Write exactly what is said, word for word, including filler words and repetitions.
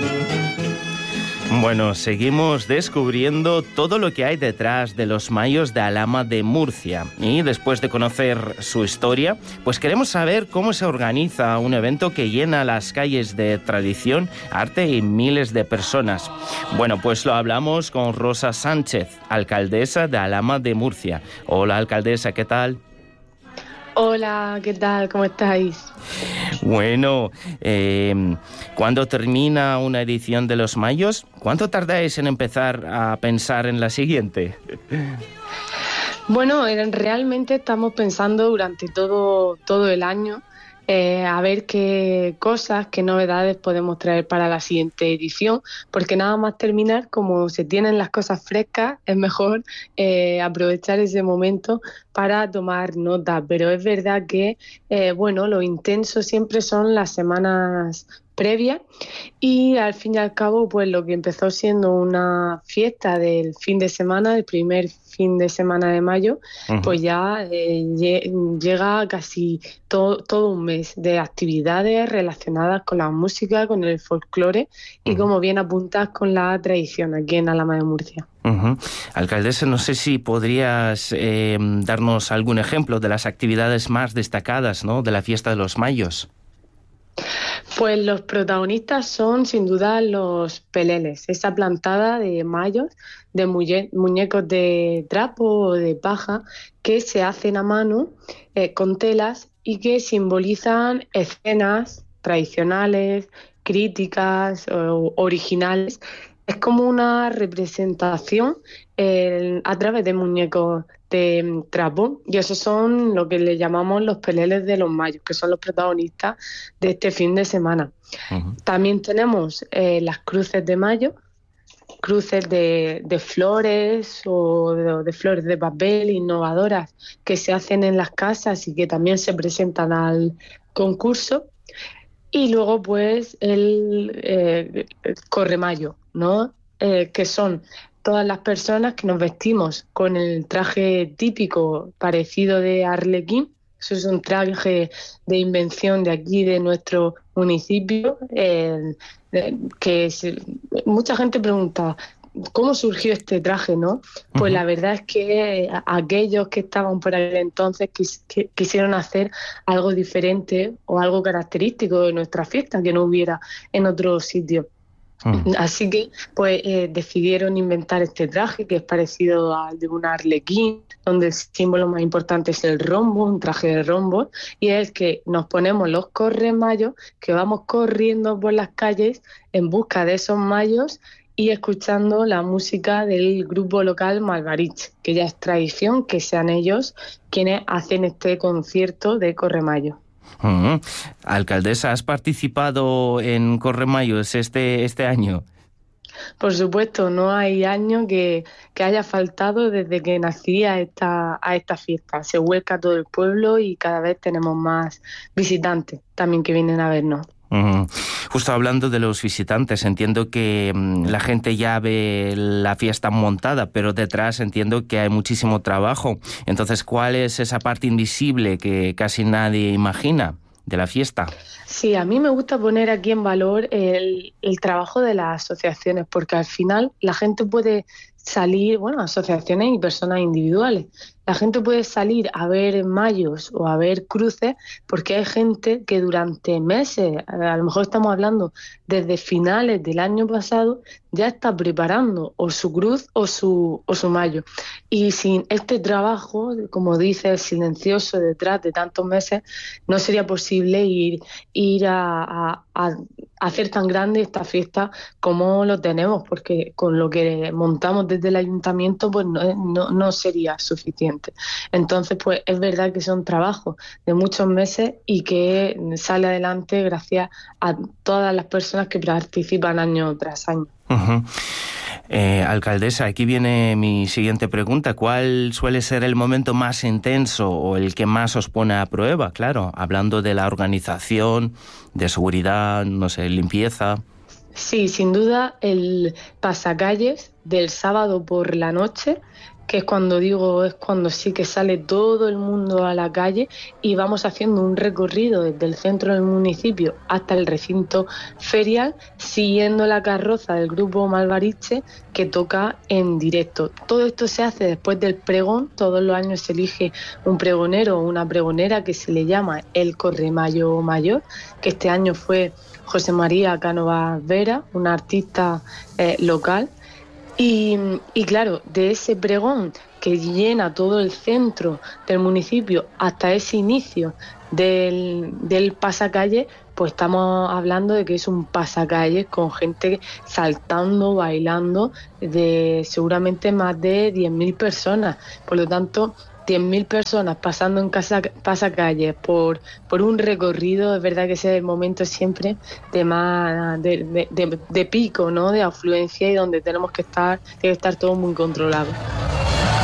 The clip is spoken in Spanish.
Bueno, seguimos descubriendo todo lo que hay detrás de los mayos de Alhama de Murcia. Y después de conocer su historia, pues queremos saber cómo se organiza un evento que llena las calles de tradición, arte y miles de personas. Bueno, pues lo hablamos con Rosa Sánchez, alcaldesa de Alhama de Murcia. Hola, alcaldesa, ¿qué tal? Hola, ¿qué tal? ¿Cómo estáis? Bueno, eh, ¿cuándo termina una edición de los Mayos? ¿Cuánto tardáis en empezar a pensar en la siguiente? Bueno, realmente estamos pensando durante todo, todo el año eh, a ver qué cosas, qué novedades podemos traer para la siguiente edición, porque nada más terminar, como se tienen las cosas frescas, es mejor eh, aprovechar ese momento para tomar nota. Pero es verdad que, eh, bueno, lo intenso siempre son las semanas previas y al fin y al cabo, pues lo que empezó siendo una fiesta del fin de semana, el primer fin de semana de mayo, uh-huh. pues ya eh, llega casi to- todo un mes de actividades relacionadas con la música, con el folclore y, uh-huh. como bien apuntas, con la tradición aquí en Alhama de Murcia. Uh-huh. Alcaldesa, no sé si podrías eh, darnos algún ejemplo de las actividades más destacadas, ¿no?, de la fiesta de los Mayos. Pues los protagonistas son sin duda los peleles, esa plantada de mayos, de muñe- muñecos de trapo o de paja que se hacen a mano eh, con telas y que simbolizan escenas tradicionales, críticas o originales. Es como una representación eh, a través de muñecos de trapo, y esos son lo que le llamamos los peleles de los mayos, que son los protagonistas de este fin de semana. Uh-huh. También tenemos eh, las cruces de mayo, cruces de, de flores o de, de flores de papel innovadoras que se hacen en las casas y que también se presentan al concurso. Y luego pues el, eh, el corremayo, ¿no? Eh, que son todas las personas que nos vestimos con el traje típico parecido de Arlequín. Eso es un traje de invención de aquí, de nuestro municipio, eh, eh, que se, mucha gente pregunta, ¿cómo surgió este traje, no? Pues uh-huh. la verdad es que aquellos que estaban por aquel entonces quis, que, quisieron hacer algo diferente o algo característico de nuestra fiesta que no hubiera en otro sitio. Uh-huh. Así que pues eh, decidieron inventar este traje que es parecido al de un arlequín, donde el símbolo más importante es el rombo, un traje de rombo, y es el que nos ponemos los corremayos, que vamos corriendo por las calles en busca de esos mayos y escuchando la música del grupo local Malvarich, que ya es tradición que sean ellos quienes hacen este concierto de corremayo. Uh-huh. Alcaldesa, ¿has participado en Corremayos este, este año? Por supuesto, no hay año que, que haya faltado desde que nací a esta, a esta fiesta. Se vuelca todo el pueblo y cada vez tenemos más visitantes también que vienen a vernos. Uh-huh. Justo hablando de los visitantes, entiendo que um, la gente ya ve la fiesta montada, pero detrás entiendo que hay muchísimo trabajo. Entonces, ¿cuál es esa parte invisible que casi nadie imagina de la fiesta? Sí, a mí me gusta poner aquí en valor el, el trabajo de las asociaciones, porque al final la gente puede salir, bueno, asociaciones y personas individuales, la gente puede salir a ver mayos o a ver cruces porque hay gente que durante meses, a lo mejor estamos hablando desde finales del año pasado, ya está preparando o su cruz o su, o su mayo. Y sin este trabajo, como dice, silencioso detrás de tantos meses, no sería posible ir, ir a, a, a hacer tan grande esta fiesta como lo tenemos, porque con lo que montamos desde el ayuntamiento pues no, no, no sería suficiente. Entonces pues es verdad que son trabajos de muchos meses y que sale adelante gracias a todas las personas que participan año tras año. Uh-huh. Eh, alcaldesa, aquí viene mi siguiente pregunta. ¿Cuál suele ser el momento más intenso o el que más os pone a prueba? Claro, hablando de la organización, de seguridad, no sé, limpieza. Sí, sin duda el pasacalles del sábado por la noche, que es cuando digo, es cuando sí que sale todo el mundo a la calle y vamos haciendo un recorrido desde el centro del municipio hasta el recinto ferial, siguiendo la carroza del grupo Malvariche que toca en directo. Todo esto se hace después del pregón. Todos los años se elige un pregonero o una pregonera que se le llama el Corremayo Mayor, que este año fue José María Cánovas Vera, una artista eh, local. Y, y claro, de ese pregón que llena todo el centro del municipio hasta ese inicio del, del pasacalle, pues estamos hablando de que es un pasacalle con gente saltando, bailando, de seguramente más de diez mil personas. Por lo tanto, diez mil personas pasando en casa, pasacalles por, por un recorrido, es verdad que ese es el momento siempre de más de, de, de, de pico, ¿no? De afluencia, y donde tenemos que estar, tiene que estar todo muy controlado.